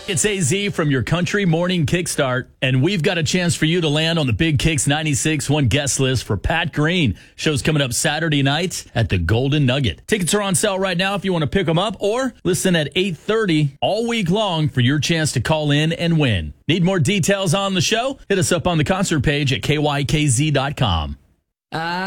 It's AZ from your Country Morning Kickstart, and we've got a chance for you to land on the Big Kicks 96.1 guest list for Pat Green. Show's coming up Saturday night at the Golden Nugget. Tickets are on sale right now if you want to pick them up, or listen at 8:30 all week long for your chance to call in and win. Need more details on the show? Hit us up on the concert page at kykz.com.